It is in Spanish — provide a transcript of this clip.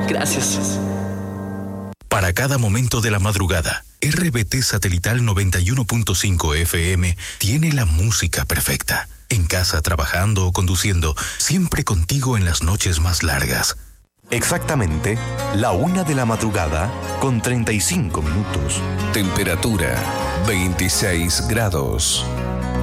Gracias. Para cada momento de la madrugada, RBT Satelital 91.5 FM tiene la música perfecta. En casa, trabajando o conduciendo, siempre contigo en las noches más largas. Exactamente, la 1 de la madrugada con 35 minutos. Temperatura 26 grados.